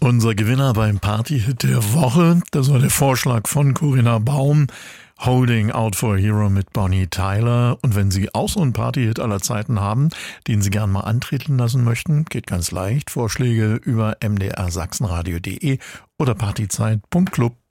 Unser Gewinner beim Partyhit der Woche, das war der Vorschlag von Corinna Baum, Holding Out for a Hero mit Bonnie Tyler. Und wenn Sie auch so einen Partyhit aller Zeiten haben, den Sie gern mal antreten lassen möchten, geht ganz leicht. Vorschläge über mdrsachsenradio.de oder partyzeit.club.